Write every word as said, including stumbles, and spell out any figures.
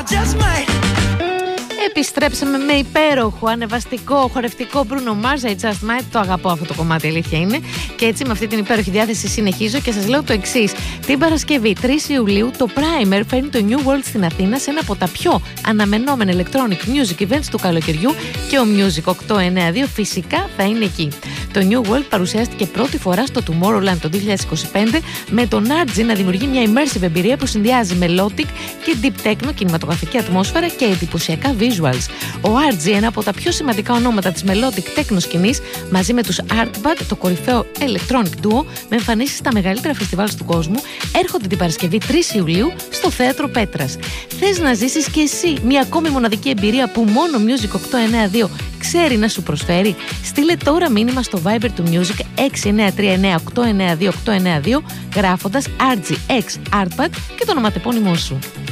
Επιστρέψαμε με υπέροχο, ανεβαστικό, χορευτικό Bruno Mars, I Just Might. Το αγαπώ αυτό το κομμάτι, αλήθεια είναι. Και έτσι με αυτή την υπέροχη διάθεση συνεχίζω και σας λέω το εξής. Την Παρασκευή τρεις Ιουλίου το Primer φέρνει το New World στην Αθήνα σε ένα από τα πιο αναμενόμενα electronic music events του καλοκαιριού και ο Music οκτακόσια ενενήντα δύο φυσικά θα είναι εκεί. Το New World παρουσιάστηκε πρώτη φορά στο Tomorrowland το δύο χιλιάδες είκοσι πέντε με τον Άρτζι να δημιουργεί μια immersive εμπειρία που συνδυάζει melodic και deep techno, κινηματογραφική ατμόσφαιρα και εντυπωσιακά visuals. Ο Άρτζι, ένα από τα πιο σημαντικά ονόματα της melodic techno σκηνής, μαζί με τους Artbad, το κορυφαίο electronic duo με εμφανίσεις στα μεγαλύτερα φεστιβάλ του κόσμου, έρχονται την Παρασκευή τρεις Ιουλίου στο Θέατρο Πέτρας. Θες να ζήσεις και εσύ μια ακόμη μοναδική εμπειρία που μόνο Music οκτακόσια ενενήντα δύο ξέρει να σου προσφέρει? Στείλε τώρα μήνυμα στο Viber του Music έξι εννιά τρία εννιά οκτώ εννιά δύο οκτώ εννιά δύο γράφοντας αρ τζι εξ Artpad και το ονοματεπώνυμό σου.